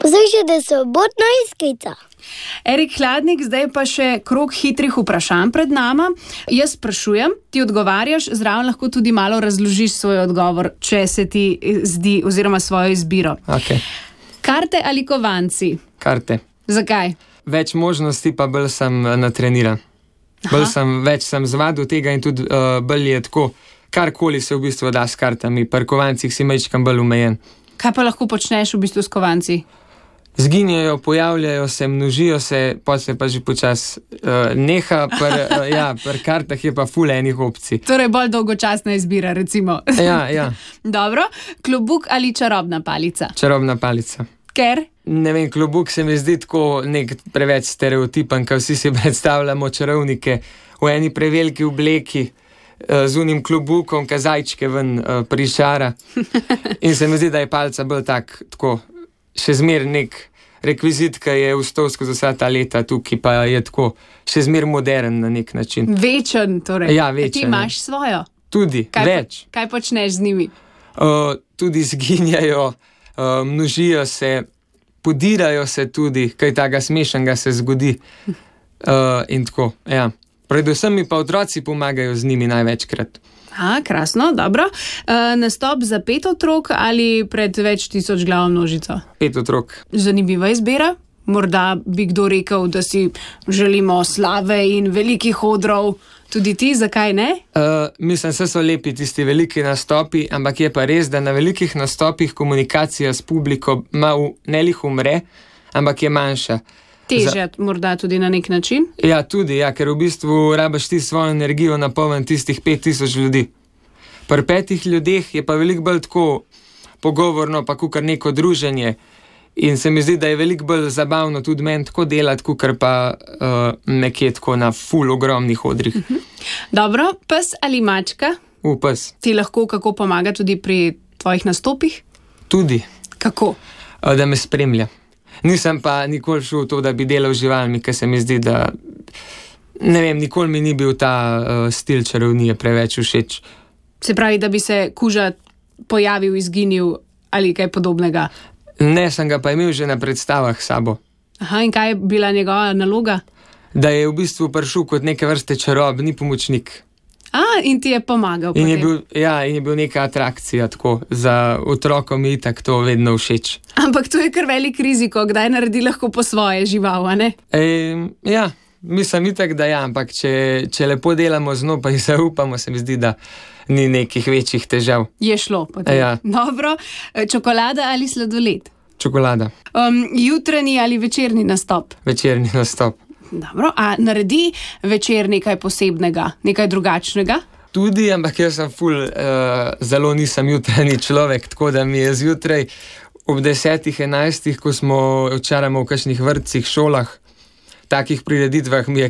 Poslušajte Sobotno izklico. Erik Hladnik, zdaj pa še krog hitrih vprašanj pred nama. Jaz sprašujem, ti odgovarjaš, zraven lahko tudi malo razložiš svoj odgovor, če se ti zdi, oziroma svojo izbiro. Okay. Karte ali kovanci? Karte. Zakaj? Več možnosti, pa bolj sem natreniran. Več sem zvadil tega in tudi bolj je tako, karkoli se v bistvu da s kartami. Pri kovancih si majčkam bolj omejen. Kaj pa lahko počneš v bistvu s kovanci? Zginjajo, pojavljajo se, množijo se, potem pa že počas neha, pri kartah je pa ful enih opcij. Torej bolj dolgočasna izbira, recimo. Ja. Dobro, klobuk ali čarobna palica? Čarobna palica. Ker? Ne vem, klobuk se mi zdi tako nek preveč stereotipen, ker vsi si predstavljamo čarovnike v eni preveliki obleki, z unim klobukom, kazajčke ven prišara. In se mi zdi, da je palica bolj tako še zmer nek rekvizit, ki je vstal skozi vsa ta leta tukaj, pa je tako še zmer modern na nek način. Večen, torej. Ja, večen. Ti imaš svojo? Tudi, več. Kaj počneš z njimi? Tudi zginjajo, množijo se, podirajo se tudi, kaj takega smešnega se zgodi. In tako, ja. Predvsem mi pa otroci pomagajo z njimi največkrat. Krasno, dobro. Nastop za 5 otrok ali pred več tisoč glavo množico? 5 otrok. Zanimiva izbira. Morda bi kdo rekel, da si želimo slave in velikih odrov. Tudi ti, zakaj ne? Mislim, so lepi tisti veliki nastopi, ampak je pa res, da na velikih nastopih komunikacija s publiko ne lih umre, ampak je manjša. Težja morda tudi na nek način? Ja, tudi, ker v bistvu rabaš ti svojo energijo napolniti tistih 5000 ljudi. Pri 5 ljudeh je pa veliko bolj tako pogovorno, pa kakor neko druženje. In se mi zdi, da je veliko bolj zabavno tudi meni tako delati, kakor pa nekje tako na ful ogromnih odrih. Dobro, pes ali mačka? Pes. Ti lahko kako pomaga tudi pri tvojih nastopih? Tudi. Kako? Da me spremlja. Nisem pa nikoli šel v to, da bi delal živalmi, ker se mi zdi, da ne vem, nikoli mi ni bil ta stil čarovnije preveč všeč. Se pravi, da bi se kuža pojavil, izginil ali kaj podobnega? Ne, sem ga pa imel že na predstavah s sabo. In kaj je bila njegova naloga? Da je v bistvu prišel kot neke vrste čarobni pomočnik. In ti je pomagal. In je bil neka atrakcija, tako, za otrokom je itak to vedno všeč. Ampak to je kar velik riziko, kdaj naredi lahko po svoje žival, a ne? Ja, mislim itak, da ja, ampak če lepo delamo z njo, pa jih zaupamo, se mi zdi, da ni nekih večjih težav. Je šlo potem. Ja. Dobro, čokolada ali sladoled? Čokolada. Jutranji ali večerni nastop? Večerni nastop. Dobro, a naredi večer nekaj posebnega, nekaj drugačnega? Tudi, ampak jaz sem zelo nisem jutranji človek, tako da mi je zjutraj ob 10-11, ko smo včaramo v kakšnih vrtcih, šolah, takih prireditvah mi je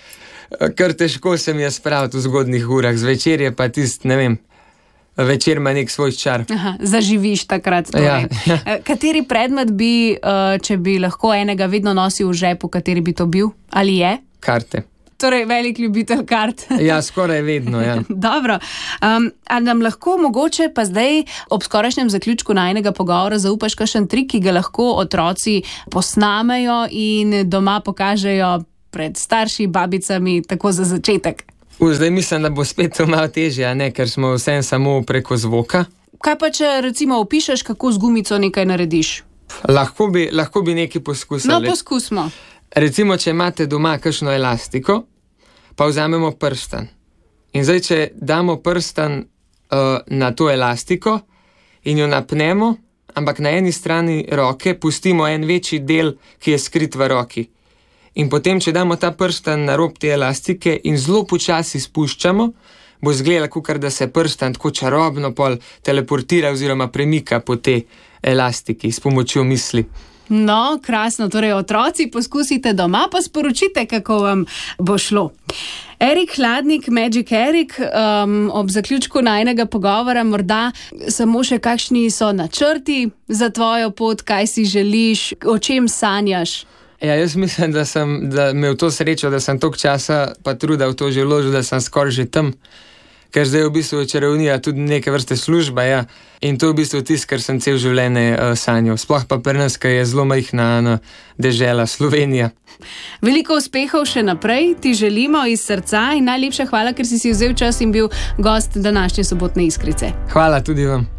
kar težko se mi je spraviti v zgodnih urah. Zvečer je pa ne vem, večer ima nek svoj čar. Zaživiš takrat. Ja. Kateri predmet bi, če bi lahko enega vedno nosil v žepu, kateri bi to bil? Ali je? Karte. Torej, velik ljubitelj kart. Ja, skoraj vedno, ja. Dobro. A nam lahko mogoče pa zdaj ob skorajšnjem zaključku najinega pogovora zaupaš kakšen trik, ki ga lahko otroci posnamejo in doma pokažejo pred starši, babicami, tako za začetek? Zdaj mislim, da bo spet to malo težje, ker smo vsem samo preko zvoka. Kaj pa, če recimo opišeš, kako z gumico nekaj narediš? Lahko bi nekaj poskusili. No, poskusimo. Recimo, če imate doma kakšno elastiko, pa vzamemo prstan. In zdaj, če damo prstan na to elastiko in jo napnemo, ampak na eni strani roke pustimo en večji del, ki je skrit v roki. In potem, če damo ta prstan na rob te elastike in zelo počasi spuščamo, bo izgledalo, kakor da se prstan tako čarobno pol teleportira oziroma premika po tej elastiki s pomočjo misli. No, krasno, torej otroci, poskusite doma, pa sporočite, kako vam bo šlo. Erik Hladnik, Magic Erik, ob zaključku najinega pogovora morda samo še kakšni so načrti za tvojo pot, kaj si želiš, o čem sanjaš? Ja, jaz mislim, da me v to srečo, da sem toliko časa pa truda v to že vložil, da sem skoraj že tam, ker zdaj v bistvu čarovnija tudi neke vrste služba, ja. In to je v bistvu tisto, kar sem cel življenje sanjal. Sploh pa pri nas, ki je zelo majhna dežela Slovenija. Veliko uspehov še naprej ti želimo iz srca in najlepša hvala, ker si vzel čas in bil gost današnje Sobotne Iskrice. Hvala tudi vam.